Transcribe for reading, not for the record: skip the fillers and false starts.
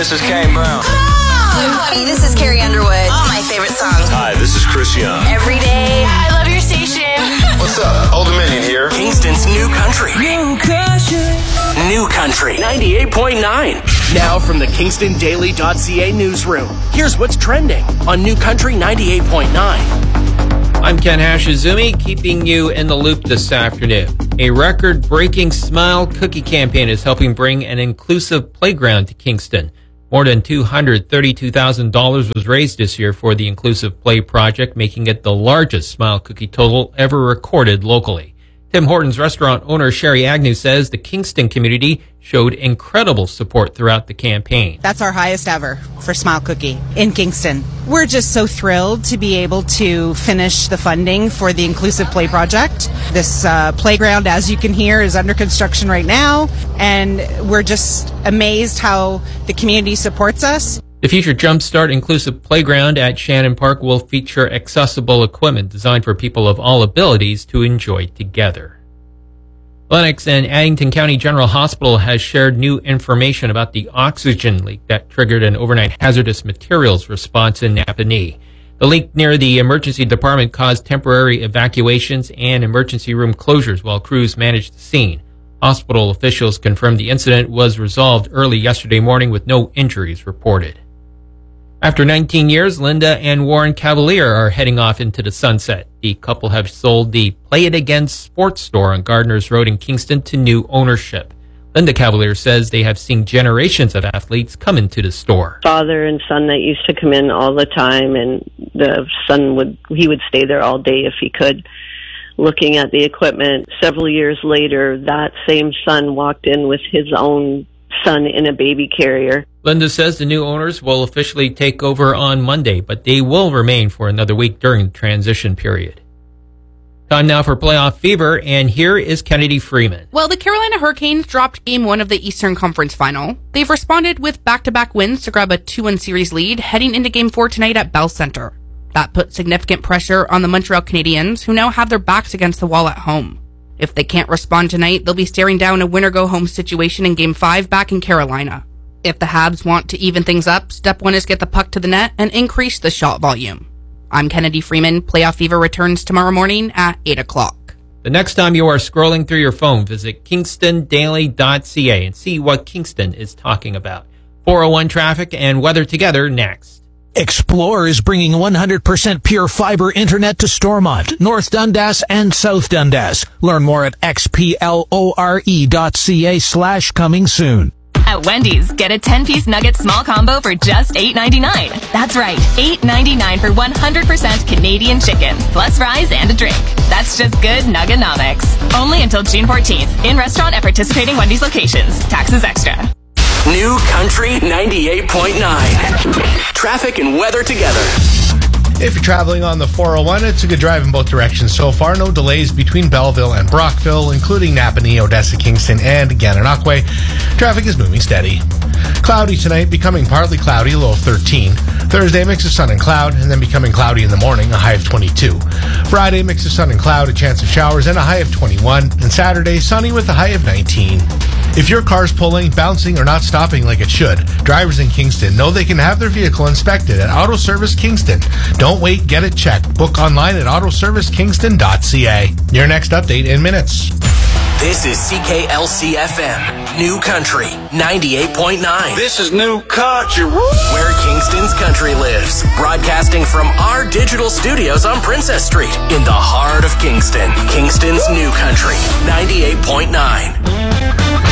this is Kane Brown. Hey, this is Carrie Underwood. All my favorite songs. Hi, this is Chris Young. Every day. I love your station. What's up? Old Dominion here. Kingston's New Country. New Country 98.9. Now from the KingstonDaily.ca newsroom, here's what's trending on New Country 98.9. I'm Ken Hashizumi, keeping you in the loop this afternoon. A record-breaking Smile Cookie campaign is helping bring an inclusive playground to Kingston. More than $232,000 was raised this year for the Inclusive Play project, making it the largest Smile Cookie total ever recorded locally. Tim Hortons restaurant owner Sherry Agnew says the Kingston community showed incredible support throughout the campaign. That's our highest ever for Smile Cookie in Kingston. We're just so thrilled to be able to finish the funding for the Inclusive Play project. This playground, as you can hear, is under construction right now, and we're just amazed how the community supports us. The future Jumpstart Inclusive Playground at Shannon Park will feature accessible equipment designed for people of all abilities to enjoy together. Lennox and Addington County General Hospital has shared new information about the oxygen leak that triggered an overnight hazardous materials response in Napanee. The leak near the emergency department caused temporary evacuations and emergency room closures while crews managed the scene. Hospital officials confirmed the incident was resolved early yesterday morning with no injuries reported. After 19 years, Linda and Warren Cavalier are heading off into the sunset. The couple have sold the Play It Again sports store on Gardner's Road in Kingston to new ownership. Linda Cavalier says they have seen generations of athletes come into the store. Father and son that used to come in all the time, and the son would stay there all day if he could, looking at the equipment. Several years later, that same son walked in with his own son in a baby carrier. Linda says the new owners will officially take over on Monday, but they will remain for another week during the transition period. Time now for Playoff Fever, and here is Kennedy Freeman. Well, the Carolina Hurricanes dropped Game 1 of the Eastern Conference Final. They've responded with back-to-back wins to grab a 2-1 series lead heading into Game 4 tonight at Bell Center. That put significant pressure on the Montreal Canadiens, who now have their backs against the wall at home. If they can't respond tonight, they'll be staring down a win-or-go-home situation in Game 5 back in Carolina. If the Habs want to even things up, step one is get the puck to the net and increase the shot volume. I'm Kennedy Freeman. Playoff Fever returns tomorrow morning at 8 o'clock. The next time you are scrolling through your phone, visit KingstonDaily.ca and see what Kingston is talking about. 401 traffic and weather together next. Explore is bringing 100% pure fiber internet to Stormont, North Dundas, and South Dundas. Learn more at xplore.ca/coming soon. At Wendy's, get a 10-piece nugget small combo for just $8.99. That's right, $8.99 for 100% Canadian chicken, plus fries and a drink. That's just good Nuggenomics. Only until June 14th. In restaurant at participating Wendy's locations. Taxes extra. New Country 98.9. Traffic and weather together. If you're traveling on the 401, it's a good drive in both directions so far. No delays between Belleville and Brockville, including Napanee, Odessa, Kingston, and Gananoque. Traffic is moving steady. Cloudy tonight, becoming partly cloudy, low of 13. Thursday, mix of sun and cloud, and then becoming cloudy in the morning, a high of 22. Friday, mix of sun and cloud, a chance of showers, and a high of 21. And Saturday, sunny with a high of 19. If your car's pulling, bouncing, or not stopping like it should, drivers in Kingston know they can have their vehicle inspected at Auto Service Kingston. Don't wait, get it checked. Book online at autoservicekingston.ca. Your next update in minutes. This is CKLC-FM, New Country 98.9. This is New Country. Where Kingston's country lives. Broadcasting from our digital studios on Princess Street in the heart of Kingston. Kingston's New Country 98.9.